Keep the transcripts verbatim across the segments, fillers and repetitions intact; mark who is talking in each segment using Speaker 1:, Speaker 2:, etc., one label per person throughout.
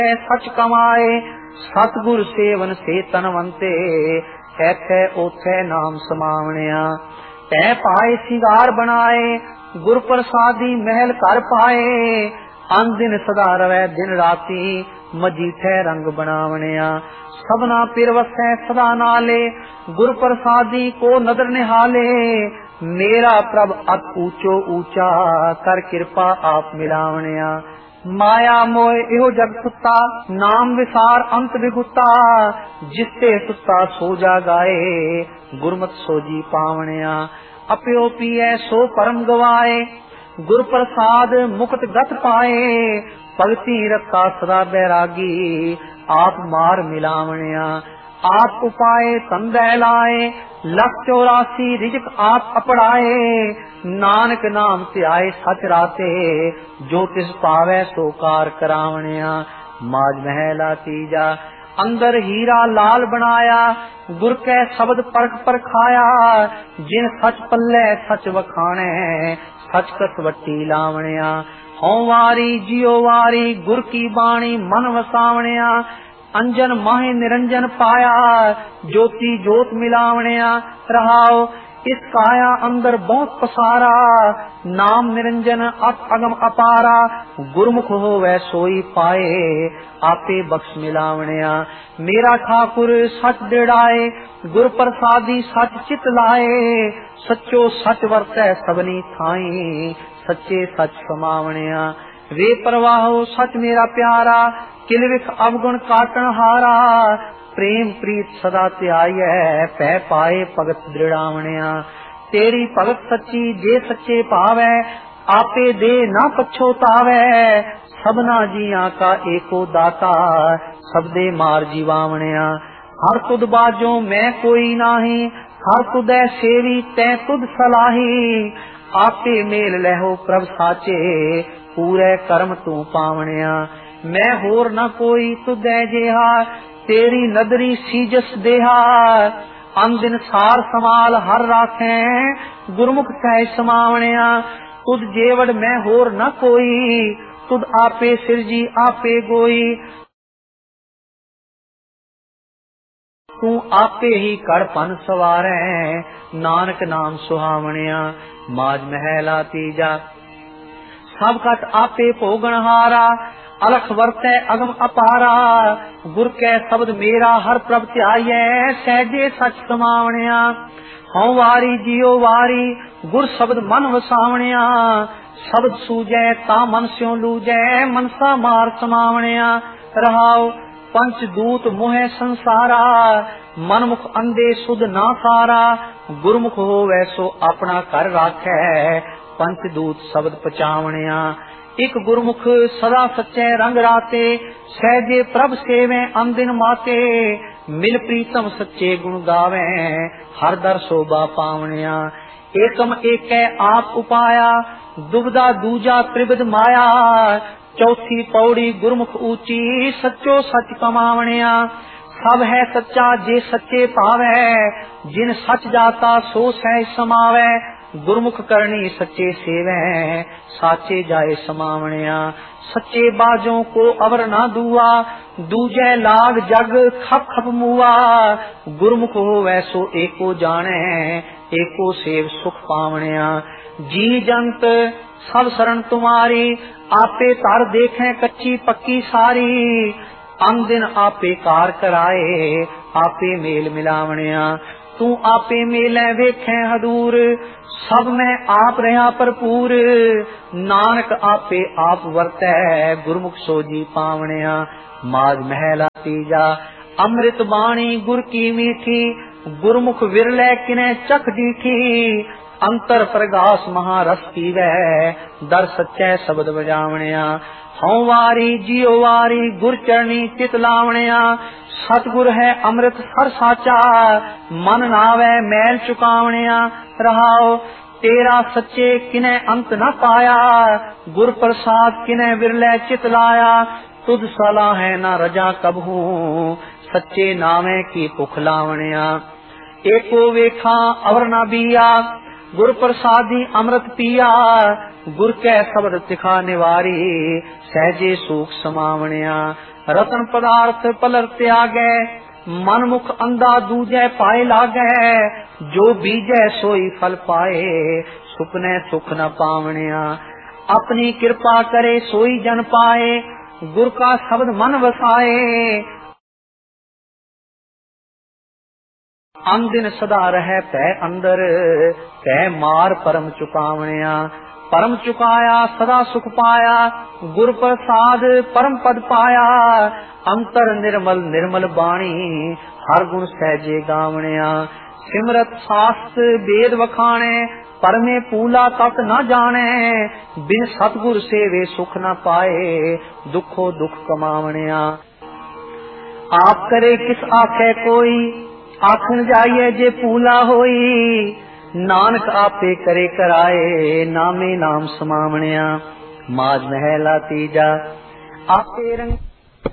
Speaker 1: सच कमाए, सतगुर सेवन से तनवंते, ऐथे ओथे नाम समावणिया। तै पाए सिंगार बनाए, गुर प्रसादी महल कर पाए, अन दिन सदा रवै दिन राती, मजीठे रंग बनावणिया। सबना पिर वसै सदा नाले, गुर प्रसादी को नदर निहाले, मेरा प्रभ अत ऊंचो ऊंचा, कर कृपा आप मिलावणिया। माया मोह इहो जग सुता, नाम विसार अंत विगुता, जिसते सुता सो जा गाए, गुरमत सोजी पावणिया। अप्यो पिए सो परम गवाए, गुर प्रसाद मुक्त गत पाए, भगति रखा सदा बैरागी, आप मार मिलावणिया। आप उपाय तंदै लाए, लख चौरासी रिजक आप अपड़ाए, नानक नाम ध्याए सच राते, जो तिस पावै सो कार करावणिया। माज महला तीजा, अंदर हीरा लाल बनाया, गुर कै शब्द परख परखाया, जिन सच पल्ले सच वखाणे, सच कसवटी लावणिया। हों वारी जियो वारी, गुर की बाणी मन वसावणिया, अंजन माहे निरंजन पाया, ज्योति जोत मिलावणिया। रहाओ इस काया अंदर बहुत पसारा, नाम निरंजन अत अगम अपारा, गुरमुख होवै सोई पाए, आपे बख्श मिलावणिया। मेरा ठाकुर सच दृढ़ाए, गुर प्रसादी सच चित लाए, सच्चो सच वरतै सबनी थाई, सच्चे सच समावणिया। वे प्रवाहो सच मेरा प्यारा, किलविख अवगुण काटन हारा, प्रेम प्रीत सदा त्याय, पै पाए भगत दृढ़ावणिया। तेरी भगत सच्ची जे सच्चे पावै, आपे दे ना पछोतावै, सबना जिया का एको दाता, सबदे मार जीवावणिया। हर तुद बाजो मैं कोई नाही, हर तुदै सेवी तै तुद सलाही, आपे मेल लहो प्रभ साचे, पूरे कर्म तू पावणिया। मैं होर न कोई तुदै जेहा, तेरी नदरी सीजस देहा, अन दिन सार समाल हर राखे, गुरमुख सह समावणिया। तुद जेवड़ मैं होर न कोई, तुद आपे सिरजी आपे गोई, तू आपे ही कर पन सवारै, नानक नाम सुहावणिया। माज महला तीजा, सब कट आपे भोगन हारा, अलख वरतै अगम अपारा, गुर कै शब्द मेरा हर प्रभ ध्यायै, सहजे सच समावणिया। हों वारी जियो वारी, गुर शब्द मन वसावणिया, शब्द सूजै ता मन स्यों लूजै, मनसा मार समावणिया। रहाओ पंच दूत मोहे संसारा, मनमुख अंधे सुध ना सारा, गुरमुख होवै सो अपना कर राखै, पंच दूत शब्द पचावणिया। एक गुरमुख सदा सच्चे रंग राते, सहजे प्रभ सेवे अंदिन माते, मिल प्रीतम सच्चे गुण गावे, हर दर शोभा पावणिया। एकम एकै आप उपाया, दुबदा दूजा त्रिविध माया, चौथी पौड़ी गुरमुख ऊंची, सच्चो सच कमावणिया। सब है सच्चा जे सच्चे पावै, जिन सच जाता सो सह समावै, गुरमुख करनी सच्चे सेवै, साचे जाए समावणिया। सच्चे बाजों को अवर ना दुआ, दूजे लाग जग खप खप मुआ, गुरमुख होवै सो एको जाने, एको सेव सुख पावणिया। जी जंत सब शरण तुम्हारी, आपे तर देखें कच्ची पक्की सारी, अन दिन आपे कार कराए, आपे मेल मिलावणिया। तू आपे मेले वेखें हदूर, सब में आप रहा भरपूर, नानक आपे आप वरतै, गुरमुख सोजी पावणिया। माज महला तीजा, अमृत बाणी गुर की मीठी, गुरमुख विरले किने चख डीठी, अंतर प्रगास महारस पीवै, दर सच्चे शब्द बजावणिया। हों वारी जियो वारी, गुर चरणी चित लावणिया, सतगुर है अमृत हर साचा, मन नावै मैल चुकावणिया। रहाओ तेरा सच्चे किने अंत न पाया, गुर प्रसाद किने विरले चित लाया, तुद सलाह है न रजा कबहू, सच्चे नामे की भुख लावणिया। एको वेखा अवर न बिया, गुर प्रसादी अमृत पिया, गुर कै शब्द तिखा निवारी, सहजे सूख समावणिया। रतन पदार्थ पलर त्यागै, मन मुख अंधा दूजै पाए लागै, जो बीजै सोई फल पाए, सुपने सुख न पावणिया। अपनी कृपा करे सोई जन पाए, गुर का शब्द मन वसाए, अन दिन सदा रहे पै अंदर, पै मार परम चुकावणिया। परम चुकाया सदा सुख पाया, गुर प्रसाद परम पद पाया, अंतर निर्मल निर्मल बाणी, हर गुण सहजे गावणिया। सिमरत शास्त्र वेद वखाणे, परमे पूला तत न जाने, बिन सतगुर सेवे सुख न पाए, दुखो दुख कमावणिया। आप करे किस आखे कोई, आखन जाइए जे पूला होई, नानक आपे करे कराए, नामे नाम समावणिया। माज महला तीजा। आपे रंग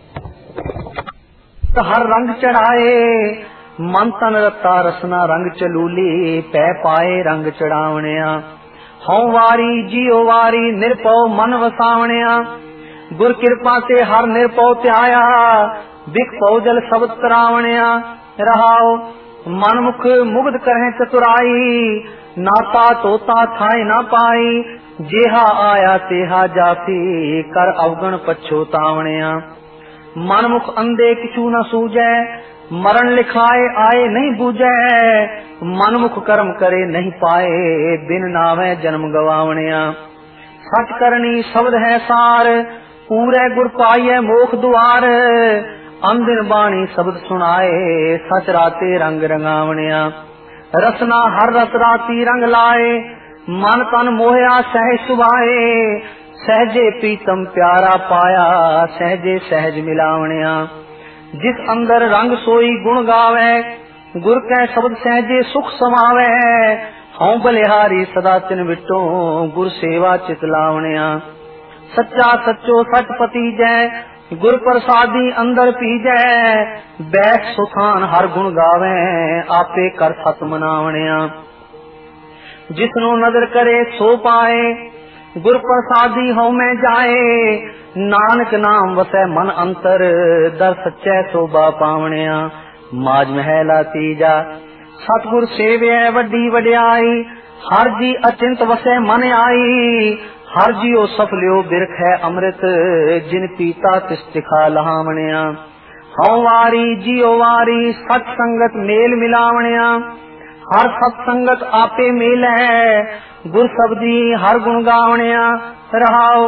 Speaker 1: हर रंग चढ़ाए, मन तन रता रसना रंग चलूली, पै पाए रंग चढ़ावणिया। हौ वारी जियो वारी निरपौ मन वसावणिया, गुर कृपा से हर निरपौ त्याया, बिख पौ जल शब्द तरावणिया। रहाओ मन मुख मुग्ध करें चतुराई, नाता तोता थाए ना पाई, जेहा आया तेहा जाती, कर अवगण पछोतावणिया। मन मुख अंधे किछु न सूझे, मरण लिखाए आए नहीं बूझे, मन मुख कर्म करे नहीं पाए, बिन नावे जन्म गवावणिया। सच करनी शब्द है सार, पूरे गुर पाइए मोख द्वार, अंदिन बाणी शब्द सुनाए, सच राते रंग रंगावणिया। रसना हर रस राती रंग लाए, मन तन मोहया सहज सुभाए, सहजे प्रीतम प्यारा पाया, सहजे सहज मिलावणिया। जिस अंदर रंग सोई गुण गावे, गुर कै शब्द सहजे सुख समावे, हूं बलिहारी सदा तिन विटो, गुर सेवा चित लावणिया। सच्चा सच्चो सच पति जय, गुर प्रसादी अंदर पीजै, बैठ सुखान हर गुण गावे, आपे कर सत मनावणिया। जिसनो नजर करे सो पाए, गुर प्रसादी हਉ में जाए, नानक नाम वसै मन अंतर, दर सच्चै शोभा पावणिया। माज महला तीजा। सतगुर सेवै वड्डी वड्याई, हर जी अचिंत वसै मन आई, हर जियो सफलियो बिरख है अमृत, जिन पीता तिस तिखा लहावणिया। हौ वारी जियो वारी सत संगत मेल मिलावणिया, हर सत संगत आपे मेल है, गुर शब्दी हर गुण गावणिया। रहाओ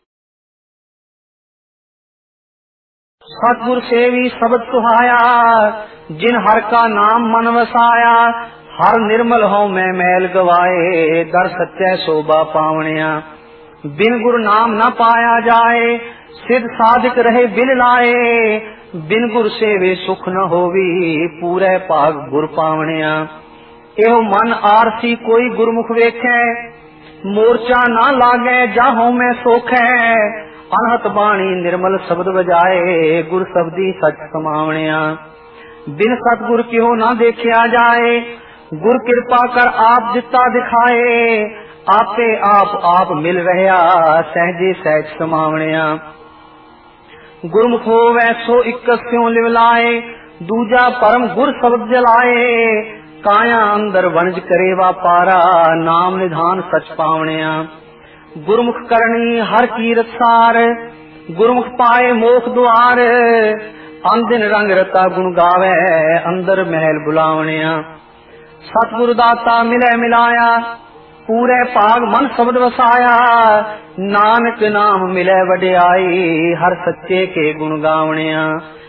Speaker 1: सतगुर सेवी शब्द सुहाया, जिन हर का नाम मन वसाया, हर निर्मल हो मैं मैल गवाए, दर सच्चै शोभा पावणिया। बिन गुर नाम न पाया जाए, सिद्ध साधिक रहे बिल लाए, बिन गुर सेवे सुख न होवी, पूरे भाग गुर पावणिया। एहो मन आरसी कोई गुरमुख वेखै, मोर्चा ना लागे जाहो मैं सोखै, अनहत बाणी निर्मल शब्द बजाए, गुर शब्दी सच समावणिया। बिन सतगुर क्यों ना देखिया जाए, गुर कृपा कर आप दिता दिखाए, आपे आप आप मिल रहा सहजे सहज समावणिया। गुरमुख होवै सो इक स्यों लिवलाए, दूजा परम गुर शब्द जलाए, काया अंदर वणज करे वापारा, नाम निधान सच पावणिया। गुरमुख करनी हर कीरत सार, गुरमुख पाए मोख द्वार, अंदिन रंग रता गुण गावे, अंदर महल बुलावणिया। सतगुर दाता मिले मिलाया, पूरे भाग मन शब्द वसाया, नानक नाम मिले वड्याई, हर सच्चे के गुण गावणिया।